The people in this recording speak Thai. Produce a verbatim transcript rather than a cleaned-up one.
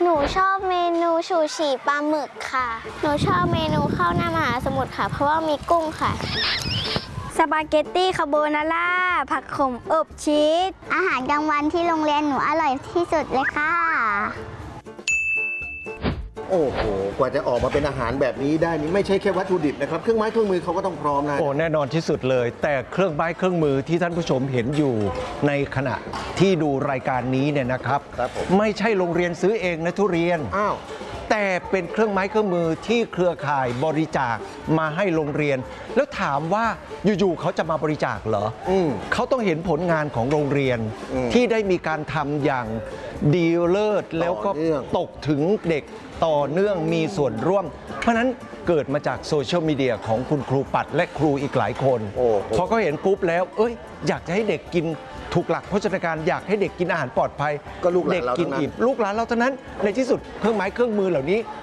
นูชอบเมนูชูชีปลาหมึกค่ะ หนูชอบเมนูข้าวหน้ามหาสมุทรค่ะ เพราะว่ามีกุ้งค่ะสปาเกตตี้คาโบนาร่าผักขมอบชีสอาหารกลางวันที่โรงเรียนหนูอร่อยที่สุดเลยค่ะโอ้โห กว่าจะออกมาเป็นอาหารแบบนี้ได้นี่ไม่ใช่แค่วัตถุดิบนะครับ เครื่องไม้เครื่องมือเขาก็ต้องพร้อมนะโอ้แน่นอนที่สุดเลย แต่เครื่องไม้เครื่องมือที่ท่านผู้ชมเห็นอยู่ในขณะที่ดูรายการนี้เนี่ยนะครับครับผมไม่ใช่โรงเรียนซื้อเองนะทุเรียนอ้าวแต่เป็นเครื่องไม้เครื่องมือที่เครือข่ายบริจาคมาให้โรงเรียน แล้วถามว่าอยู่ๆเขาจะมาบริจาคเหรออืมเขาต้องเห็นผลงานของโรงเรียนอืมที่ได้มีการทำอย่างดีเลิศแล้วก็ต่อเนื่องตกถึงเด็กต่อเนื่องมีส่วนร่วม เพราะฉะนั้นเกิดมาจากโซเชียลมีเดียของคุณครูปัดและครูอีกหลายคนโอ้โหพอเขาเห็นปุ๊บแล้ว เอ้ย อยากจะให้เด็กกินถูกหลักโภชนาการอยากให้เด็กกินอาหารปลอดภัยก็ลูกหลานเด็กเรากินทั้งนั้นอิ่มลูกหลานเราเท่านั้นในที่สุดเครื่องไม้เครื่องมือเหล่านี้